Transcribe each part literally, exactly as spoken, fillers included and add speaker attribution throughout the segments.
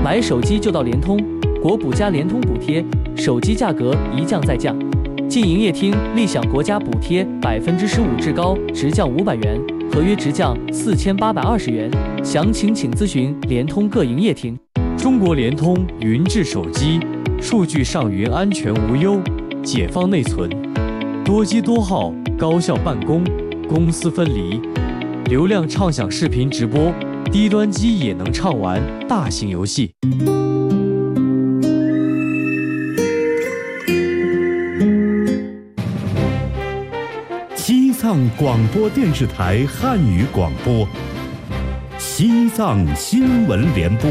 Speaker 1: 买手机就到联通，国补加联通补贴，手机价格一降再降。进营业厅立享国家补贴百分之十五，至高直降五百元，合约直降四千八百二十元。详情请咨询联通各营业厅。
Speaker 2: 中国联通云智手机，数据上云安全无忧，解放内存，多机多号，高效办公，公私分离，流量畅享视频直播，低端机也能畅玩大型游戏。
Speaker 3: 西藏广播电视台汉语广播，西藏新闻联播。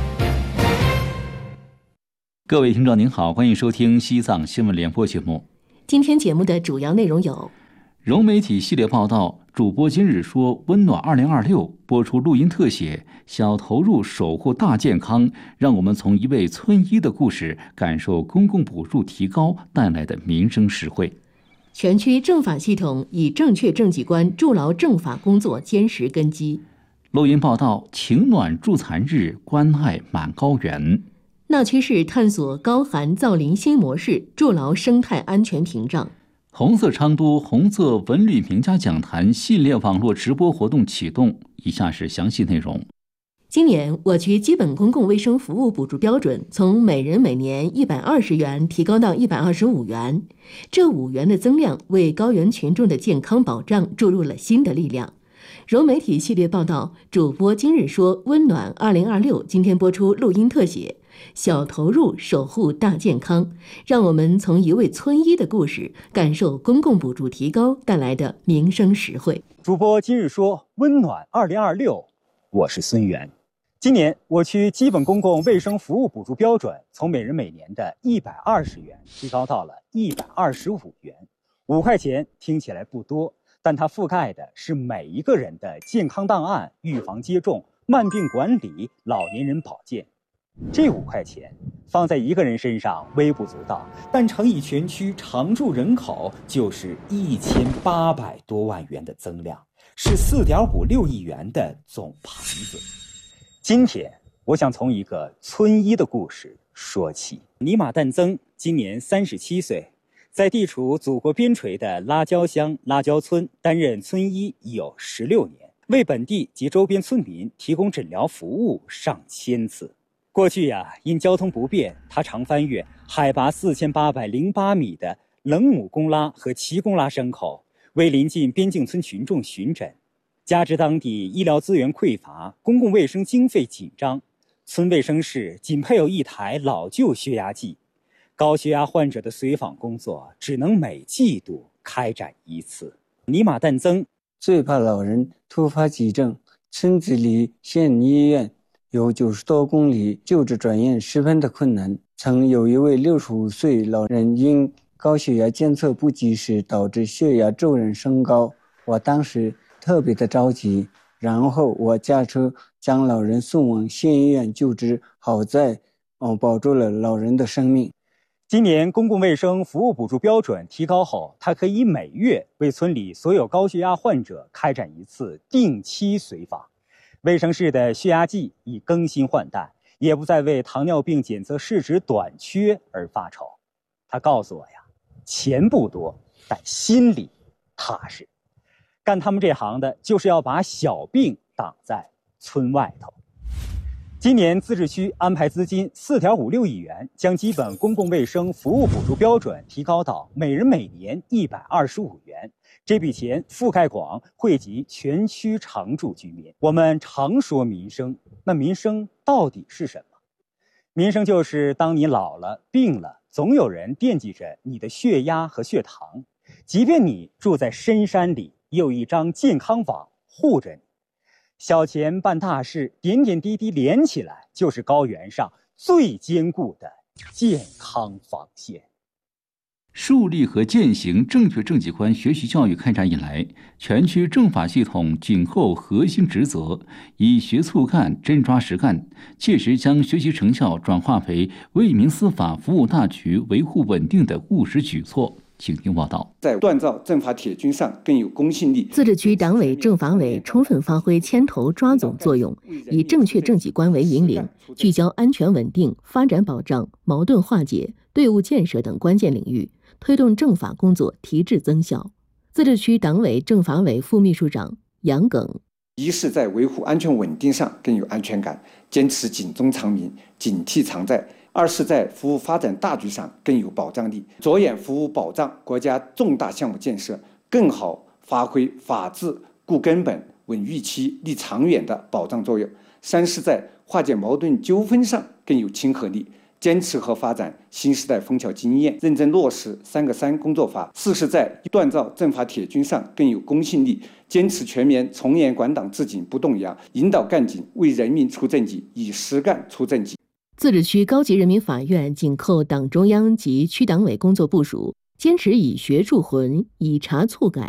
Speaker 4: 各位听众您好，欢迎收听西藏新闻联播节目。
Speaker 5: 今天节目的主要内容有：
Speaker 4: 融媒体系列报道，主播今日说温暖二零二六播出录音特写，小投入守护大健康，让我们从一位村医的故事感受公共补助提高带来的民生实惠。
Speaker 5: 全区政法系统以正确政绩观筑牢政法工作坚实根基。
Speaker 4: 录音报道，情暖助残日，关爱满高原。
Speaker 5: 闹区市探索高寒造林新模式，筑牢生态安全屏障。
Speaker 4: 红色昌都红色文旅名家讲坛系列网络直播活动启动，以下是详细内容。
Speaker 5: 今年我区基本公共卫生服务补助标准从每人每年一百二十元提高到一百二十五元，这五元的增量为高原群众的健康保障注入了新的力量。融媒体系列报道，主播今日说温暖二零二六今天播出录音特写，小投入守护大健康，让我们从一位村医的故事感受公共补助提高带来的民生实惠。
Speaker 6: 主播今日说温暖二零二六，我是孙源。今年我区基本公共卫生服务补助标准从每人每年的一百二十元提高到了一百二十五元。五块钱听起来不多，但它覆盖的是每一个人的健康档案、预防接种、慢病管理、老年人保健。这五块钱放在一个人身上微不足道，但乘以全区常住人口就是一千八百多万元的增量，是四点五六亿元的总盘子。今天我想从一个村医的故事说起。尼玛旦增今年三十七岁，在地处祖国边陲的拉焦乡拉焦村担任村医已有十六年，为本地及周边村民提供诊疗服务上千次。过去呀、啊，因交通不便，他常翻越海拔四千八百零八米的冷母公拉和奇公拉山口，为临近边境村群众巡诊。加之当地医疗资源匮乏，公共卫生经费紧张，村卫生室仅配有一台老旧血压计，高血压患者的随访工作只能每季度开展一次。尼玛旦增
Speaker 7: 最怕老人突发急症，村子离县医院有九十多公里，救治转院十分的困难。曾有一位六十五岁老人因高血压监测不及时，导致血压骤然升高，我当时特别的着急，然后我驾车将老人送往县医院救治，好在哦保住了老人的生命。
Speaker 6: 今年公共卫生服务补助标准提高后，它可以每月为村里所有高血压患者开展一次定期随访。卫生室的血压计已更新换代，也不再为糖尿病检测试纸短缺而发愁。他告诉我呀，钱不多，但心里踏实。干他们这行的就是要把小病挡在村外头。今年自治区安排资金四点五六亿元，将基本公共卫生服务补助标准提高到每人每年一百二十五元。这笔钱覆盖广，惠及全区常住居民。我们常说民生，那民生到底是什么？民生就是当你老了、病了，总有人惦记着你的血压和血糖，即便你住在深山里，也有一张健康网护着你。小钱办大事，点点滴滴连起来，就是高原上最坚固的健康防线。
Speaker 4: 树立和践行正确政绩观学习教育开展以来，全区政法系统紧扣核心职责，以学促干、真抓实干，切实将学习成效转化为为民司法服务大局维护稳定的务实举措。 请听报道。
Speaker 8: 在锻造政法铁军上更有公信力。
Speaker 5: 自治区党委政法委充分发挥牵头抓总作用，以正确政绩观为引领，聚焦安全稳定、发展保障、矛盾化解、队伍建设等关键领域，推动政法工作提质增效。自治区党委政法委副秘书长杨耿：
Speaker 8: 一是在维护安全稳定上更有安全感，坚持警钟长鸣、警惕常在；二是在服务发展大局上更有保障力，着眼服务保障国家重大项目建设，更好发挥法治固根本、稳预期、立长远的保障作用；三是在化解矛盾纠纷上更有亲和力，坚持和发展新时代枫桥经验，认真落实三个三工作法；四是在锻造政法铁军上更有公信力，坚持全面从严管党治警不动摇，引导干警为人民出政绩，以实干出政绩。
Speaker 5: 自治区高级人民法院紧扣党中央及区党委工作部署，坚持以学助浑、以查促改、